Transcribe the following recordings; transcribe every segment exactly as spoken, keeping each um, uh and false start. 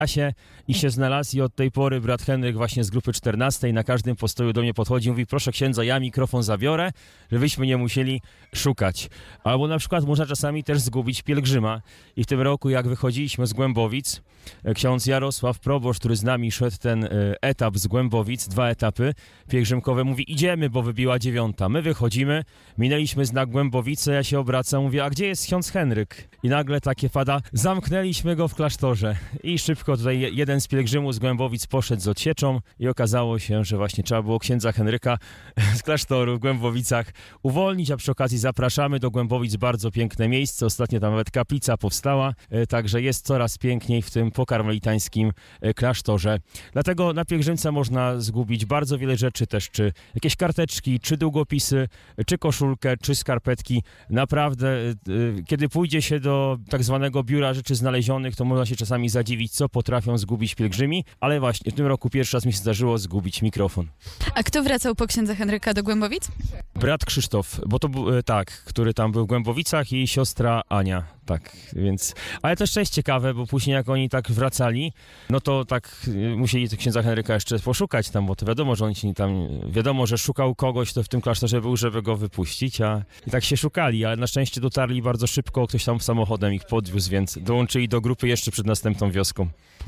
się i się znalazł i od tej pory brat Henryk właśnie z grupy czternastej na każdym postoju do mnie podchodzi i mówi: proszę księdza, ja mikrofon zabiorę, żebyśmy nie musieli szukać. Albo na przykład można czasami też zgubić pielgrzyma i w tym roku jak wychodziliśmy z Głębowic, ksiądz Jarosław, proboszcz, który z nami szedł ten etap z Głębowic, dwa etapy pielgrzymkowe, mówi: idziemy, bo wybiła dziewiąta. My wychodzimy, minęliśmy znak Głębowice, ja się obracam, mówię: a gdzie jest ksiądz Henryk? I nagle takie pada: zamknęliśmy go w klasztorze. I szybko tutaj jeden z pielgrzymów z Głębowic poszedł z odsieczą i okazało się, że właśnie trzeba było księdza Henryka z klasztoru w Głębowicach uwolnić, a przy okazji zapraszamy do Głębowic, bardzo piękne miejsce, ostatnio tam nawet kaplica powstała, także jest coraz piękniej w tym pokarmelitańskim klasztorze. Dlatego na pielgrzymce można zgubić bardzo wiele rzeczy też, czy jakieś karteczki, czy długopisy, czy koszulkę, czy skarpetki. Naprawdę, kiedy pójdzie się do tak zwanego biura rzeczy znalezionych, to można się czasami zadziwić, co potrafią zgubić pielgrzymi, ale właśnie w tym roku pierwszy raz mi się zdarzyło zgubić mikrofon. A kto wracał po księdza Henryka do Głębowic? Brat Krzysztof, bo to był, tak, który tam był w Głębowicach, i siostra Ania, tak, więc, ale też jest ciekawe, bo później jak oni tak wracali, no to tak musieli księdza Henryka jeszcze poszukać tam, bo to wiadomo, że oni tam, wiadomo, że szukał kogoś, to w tym klasztorze był, żeby go wypuścić, a i tak się szukali, ale na szczęście dotarli bardzo szybko, ktoś tam samochodem ich podwiózł, więc dołączyli do grupy jeszcze przed następną wioską.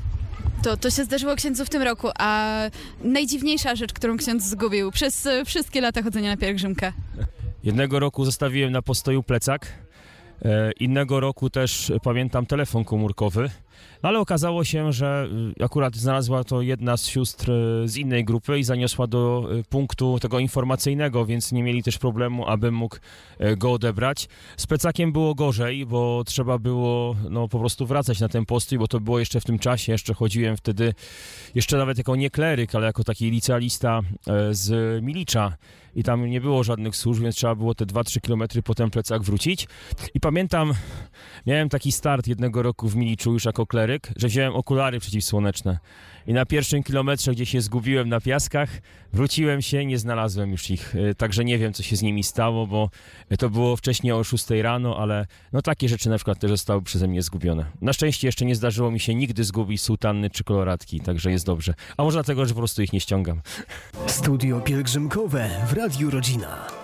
To, to się zdarzyło księdzu w tym roku, a najdziwniejsza rzecz, którą ksiądz zgubił przez wszystkie lata chodzenia na pielgrzymkę? Jednego roku zostawiłem na postoju plecak, e, innego roku też pamiętam telefon komórkowy, no ale okazało się, że akurat znalazła to jedna z sióstr z innej grupy i zaniosła do punktu tego informacyjnego, więc nie mieli też problemu, abym mógł go odebrać. Z plecakiem było gorzej, bo trzeba było no, po prostu wracać na ten postój, bo to było jeszcze w tym czasie, jeszcze chodziłem wtedy, jeszcze nawet jako nie kleryk, ale jako taki licealista z Milicza i tam nie było żadnych służb, więc trzeba było te dwa trzy kilometry po ten plecak wrócić. I pamiętam, miałem taki start jednego roku w Miliczu już jako kleryk, że wziąłem okulary przeciwsłoneczne i na pierwszym kilometrze, gdzie się zgubiłem na piaskach, wróciłem się i nie znalazłem już ich, także nie wiem, co się z nimi stało, bo to było wcześniej o szóstej rano, ale no takie rzeczy na przykład też zostały przeze mnie zgubione. Na szczęście jeszcze nie zdarzyło mi się nigdy zgubić sutanny czy koloratki, także jest dobrze. A może dlatego, że po prostu ich nie ściągam. Studio pielgrzymkowe w Radiu Rodzina.